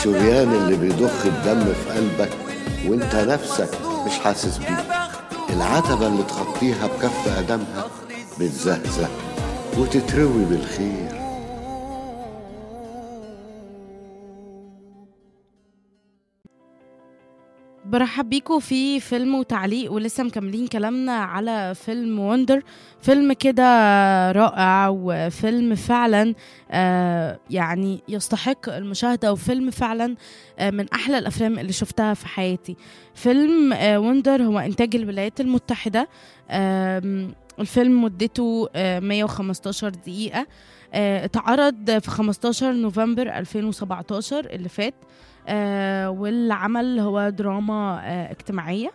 الشريان اللي بيضخ الدم في قلبك وانت نفسك مش حاسس بيه، العتبة اللي تخطيها بكف قدمها بتزهزه وتتروي بالخير. برحب بيكم في فيلم وتعليق، ولسه مكملين كلامنا على فيلم وندر. فيلم كده رائع، وفيلم فعلا يعني يستحق المشاهدة، وفيلم فعلا من أحلى الأفلام اللي شفتها في حياتي. فيلم وندر هو إنتاج الولايات المتحدة. الفيلم مدته 115 دقيقة. اتعرض في 15 نوفمبر 2017 اللي فات. والعمل هو دراما اجتماعية.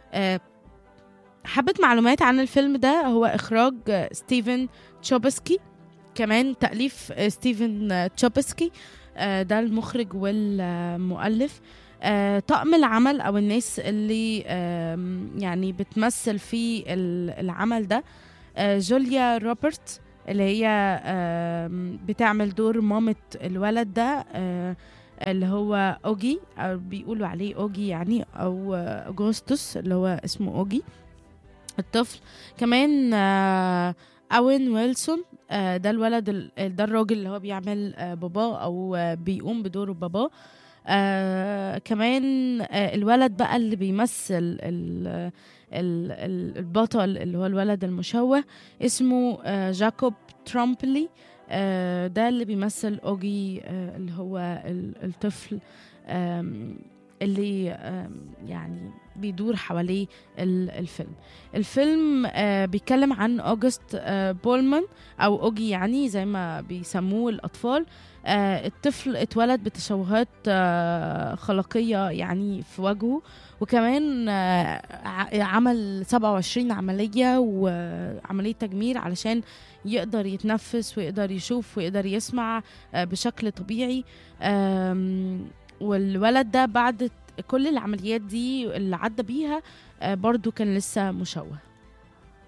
حبة معلومات عن الفيلم ده: هو إخراج ستيفن تشوبسكي، كمان تأليف ستيفن تشوبسكي، ده المخرج والمؤلف. طاقم العمل أو الناس اللي يعني بتمثل في العمل ده: جوليا روبرت اللي هي بتعمل دور مامة الولد ده، اللي هو أوجي، أو بيقولوا عليه أوجي يعني، أو أغسطس اللي هو اسمه أوجي الطفل. كمان أوين ويلسون، ده الولد ده الراجل اللي هو بيعمل باباه أو بيقوم بدور باباه. كمان الولد بقى اللي بيمثل البطل اللي هو الولد المشوه اسمه جاكوب ترامبلي. ده اللي بيمثل أوجي، اللي هو الطفل اللي يعني بيدور حواليه الفيلم. الفيلم بيتكلم عن أوغست بولمان أو أوجي، يعني زي ما بيسموه الأطفال. الطفل اتولد بتشوهات خلقية يعني في وجهه، وكمان عمل 27 عملية وعملية تجميل علشان يقدر يتنفس ويقدر يشوف ويقدر يسمع بشكل طبيعي. والولد ده بعد كل العمليات دي اللي عدى بيها برضو كان لسه مشوه.